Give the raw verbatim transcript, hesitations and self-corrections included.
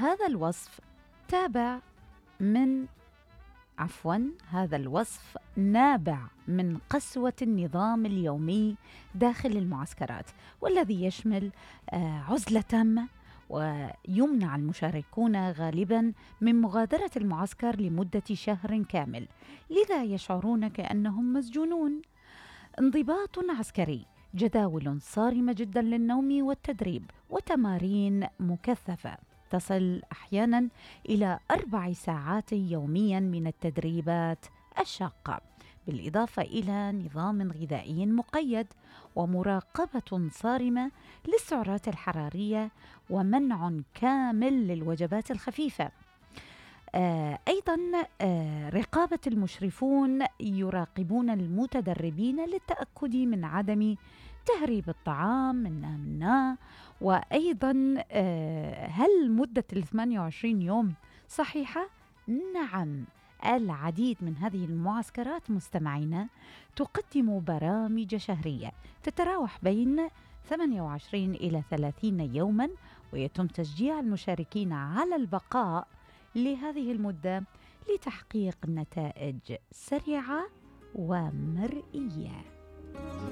هذا الوصف تابع من عفوا هذا الوصف نابع من قسوة النظام اليومي داخل المعسكرات، والذي يشمل عزلة تامة، ويمنع المشاركون غالبا من مغادرة المعسكر لمدة شهر كامل، لذا يشعرون كأنهم مسجونون. انضباط عسكري، جداول صارمة جدا للنوم والتدريب، وتمارين مكثفة تصل أحيانا إلى أربع ساعات يوميا من التدريبات الشاقة، بالإضافة إلى نظام غذائي مقيد ومراقبة صارمة للسعرات الحرارية ومنع كامل للوجبات الخفيفة. آه أيضا آه رقابة المشرفون يراقبون المتدربين للتأكد من عدم تهريب الطعام منا منا. وأيضا آه هل مدة الثمانية وعشرين يوم صحيحة؟ نعم، العديد من هذه المعسكرات مستمعينا تقدم برامج شهرية تتراوح بين ثمانية وعشرين إلى ثلاثين يوما، ويتم تشجيع المشاركين على البقاء لهذه المدة لتحقيق نتائج سريعة ومرئية.